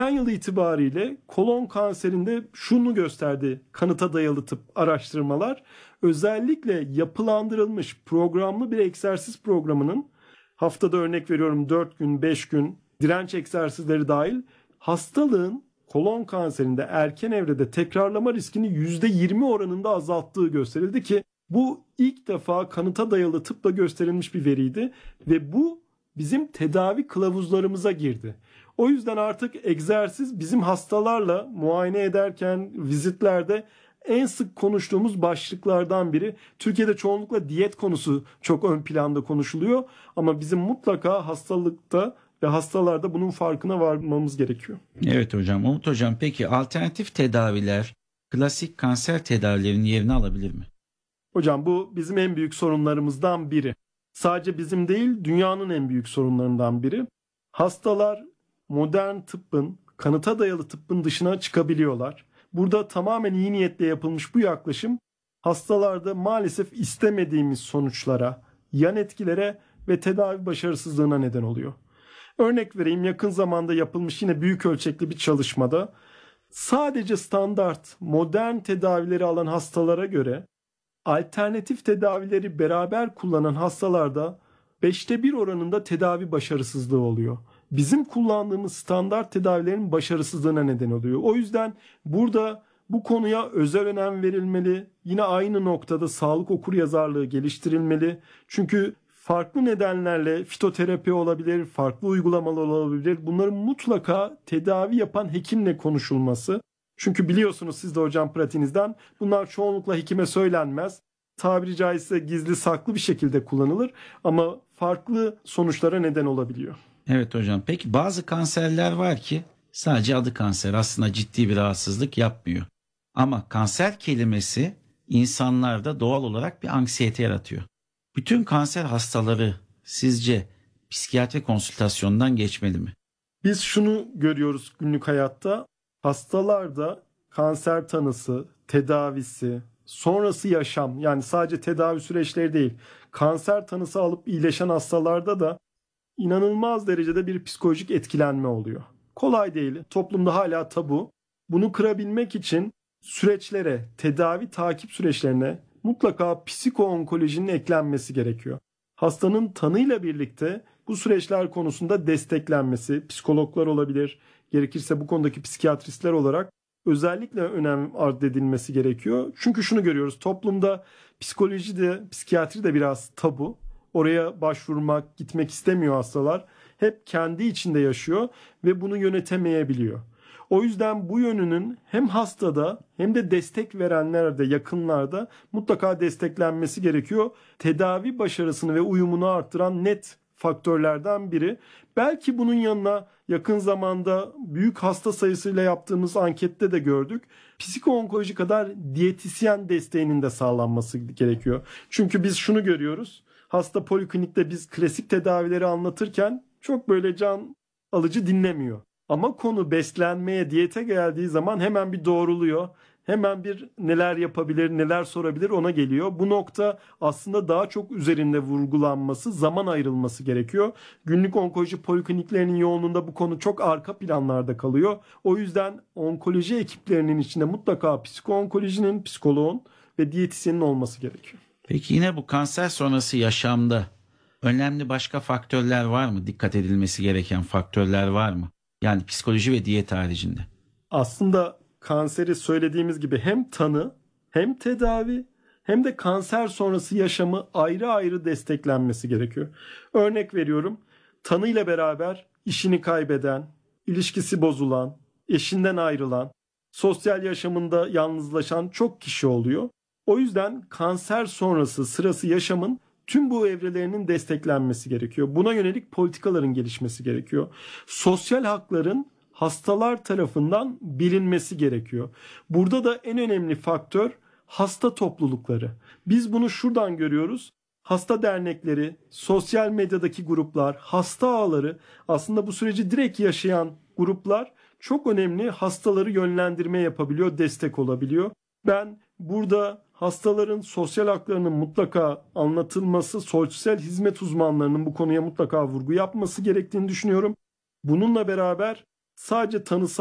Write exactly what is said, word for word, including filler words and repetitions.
Geçen yıl itibariyle kolon kanserinde şunu gösterdi kanıta dayalı tıp araştırmalar. Özellikle yapılandırılmış programlı bir egzersiz programının haftada örnek veriyorum dört gün beş gün direnç egzersizleri dahil hastalığın kolon kanserinde erken evrede tekrarlama riskini yüzde yirmi oranında azalttığı gösterildi ki bu ilk defa kanıta dayalı tıpla gösterilmiş bir veriydi ve bu bizim tedavi kılavuzlarımıza girdi. O yüzden artık egzersiz bizim hastalarla muayene ederken vizitlerde en sık konuştuğumuz başlıklardan biri. Türkiye'de çoğunlukla diyet konusu çok ön planda konuşuluyor ama bizim mutlaka hastalıkta ve hastalarda bunun farkına varmamız gerekiyor. Evet hocam. Umut hocam, peki alternatif tedaviler klasik kanser tedavilerinin yerini alabilir mi? Hocam bu bizim en büyük sorunlarımızdan biri. Sadece bizim değil, dünyanın en büyük sorunlarından biri. Hastalar modern tıbbın, kanıta dayalı tıbbın dışına çıkabiliyorlar. Burada tamamen iyi niyetle yapılmış bu yaklaşım hastalarda maalesef istemediğimiz sonuçlara, yan etkilere ve tedavi başarısızlığına neden oluyor. Örnek vereyim, yakın zamanda yapılmış yine büyük ölçekli bir çalışmada sadece standart modern tedavileri alan hastalara göre alternatif tedavileri beraber kullanan hastalarda beşte bir oranında tedavi başarısızlığı oluyor. Bizim kullandığımız standart tedavilerin başarısızlığına neden oluyor. O yüzden burada bu konuya özel önem verilmeli. Yine aynı noktada sağlık okuryazarlığı geliştirilmeli. Çünkü farklı nedenlerle fitoterapi olabilir, farklı uygulamalar olabilir. Bunların mutlaka tedavi yapan hekimle konuşulması. Çünkü biliyorsunuz siz de hocam pratiğinizden bunlar çoğunlukla hekime söylenmez. Tabiri caizse gizli saklı bir şekilde kullanılır ama farklı sonuçlara neden olabiliyor. Evet hocam. Peki bazı kanserler var ki sadece adı kanser, aslında ciddi bir rahatsızlık yapmıyor. Ama kanser kelimesi insanlarda doğal olarak bir anksiyete yaratıyor. Bütün kanser hastaları sizce psikiyatri konsültasyonundan geçmeli mi? Biz şunu görüyoruz günlük hayatta. Hastalarda kanser tanısı, tedavisi, sonrası yaşam, yani sadece tedavi süreçleri değil, kanser tanısı alıp iyileşen hastalarda da inanılmaz derecede bir psikolojik etkilenme oluyor. Kolay değil. Toplumda hala tabu. Bunu kırabilmek için süreçlere, tedavi takip süreçlerine mutlaka psiko-onkolojinin eklenmesi gerekiyor. Hastanın tanıyla birlikte bu süreçler konusunda desteklenmesi, psikologlar olabilir, gerekirse bu konudaki psikiyatristler olarak özellikle önem arz edilmesi gerekiyor. Çünkü şunu görüyoruz, toplumda psikoloji de, psikiyatri de biraz tabu. Oraya başvurmak, gitmek istemiyor hastalar. Hep kendi içinde yaşıyor ve bunu yönetemeyebiliyor. O yüzden bu yönünün hem hastada hem de destek verenlerde, yakınlarda mutlaka desteklenmesi gerekiyor. Tedavi başarısını ve uyumunu arttıran net faktörlerden biri. Belki bunun yanına yakın zamanda büyük hasta sayısıyla yaptığımız ankette de gördük. Psiko-onkoloji kadar diyetisyen desteğinin de sağlanması gerekiyor. Çünkü biz şunu görüyoruz. Hasta poliklinikte biz klasik tedavileri anlatırken çok böyle can alıcı dinlemiyor. Ama konu beslenmeye, diyete geldiği zaman hemen bir doğruluyor. Hemen bir neler yapabilir, neler sorabilir ona geliyor. Bu nokta aslında daha çok üzerinde vurgulanması, zaman ayrılması gerekiyor. Günlük onkoloji polikliniklerinin yoğunluğunda bu konu çok arka planlarda kalıyor. O yüzden onkoloji ekiplerinin içinde mutlaka psiko-onkolojinin, psikoloğun ve diyetisyenin olması gerekiyor. Peki yine bu kanser sonrası yaşamda önemli başka faktörler var mı? Dikkat edilmesi gereken faktörler var mı? Yani psikoloji ve diyet haricinde. Aslında kanseri söylediğimiz gibi hem tanı, hem tedavi, hem de kanser sonrası yaşamı ayrı ayrı desteklenmesi gerekiyor. Örnek veriyorum, tanıyla beraber işini kaybeden, ilişkisi bozulan, eşinden ayrılan, sosyal yaşamında yalnızlaşan çok kişi oluyor. O yüzden kanser sonrası sırası yaşamın tüm bu evrelerinin desteklenmesi gerekiyor. Buna yönelik politikaların gelişmesi gerekiyor. Sosyal hakların hastalar tarafından bilinmesi gerekiyor. Burada da en önemli faktör hasta toplulukları. Biz bunu şuradan görüyoruz. Hasta dernekleri, sosyal medyadaki gruplar, hasta ağları, aslında bu süreci direkt yaşayan gruplar çok önemli, hastaları yönlendirme yapabiliyor, destek olabiliyor. Ben burada hastaların sosyal haklarının mutlaka anlatılması, sosyal hizmet uzmanlarının bu konuya mutlaka vurgu yapması gerektiğini düşünüyorum. Bununla beraber sadece tanısal